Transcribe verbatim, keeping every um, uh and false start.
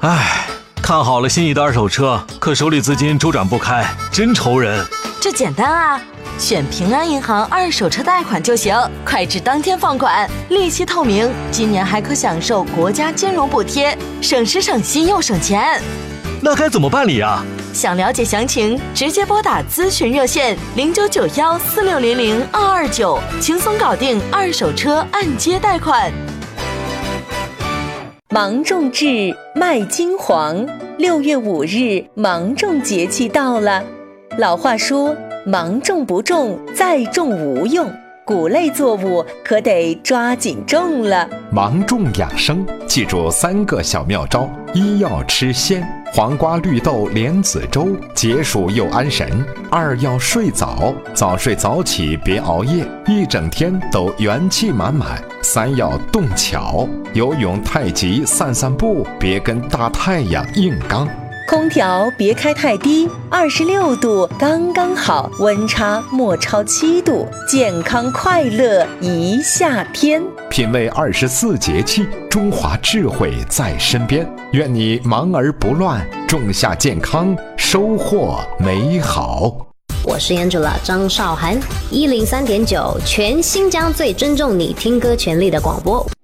唉，看好了心仪的二手车，可手里资金周转不开，真愁人。 这简单啊，选平安银行二手车贷款就行，快至当天放款，利息透明，今年还可享受国家金融补贴，省时省心又省钱。 那该怎么办理啊？ 想了解详情，直接拨打咨询热线零九九幺四六零零二二九，轻松搞定二手车按揭贷款。 芒种至，麦金黄。六月五日，芒种节气到了。老话说，芒种不种，再种无用。谷类作物可得抓紧种了。 芒种养生，记住三个小妙招：一要吃鲜，黄瓜、绿豆、莲子粥，解暑又安神；二要睡早，早睡早起，别熬夜，一整天都元气满满；三要动巧，游泳、太极、散散步，别跟大太阳硬刚。 空调别开太低，二十六度刚刚好，温差莫超七度，健康快乐一夏天。 品味二十四节气，中华智慧在身边。愿你忙而不乱，种下健康，收获美好。 我是 Angela 张韶涵，一零三点九，全新疆最尊重你听歌权利的广播。